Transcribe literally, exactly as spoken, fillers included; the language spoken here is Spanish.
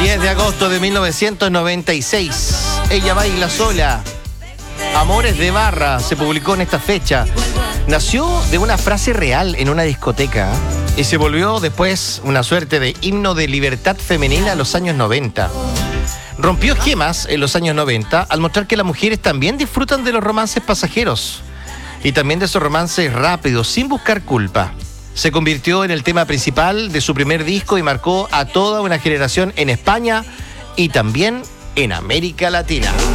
diez de agosto de mil novecientos noventa y seis. Ella baila sola. Amores de barra se publicó en esta fecha. Nació de una frase real en una discoteca y se volvió después una suerte de himno de libertad femenina en los años noventa. Rompió esquemas en los años noventa al mostrar que las mujeres también disfrutan de los romances pasajeros y también de esos romances rápidos sin buscar culpa. Se convirtió en el tema principal de su primer disco y marcó a toda una generación en España y también en América Latina.